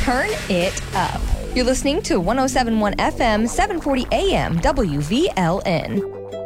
turn it up. You're listening to 107.1 FM, 740 AM, WVLN.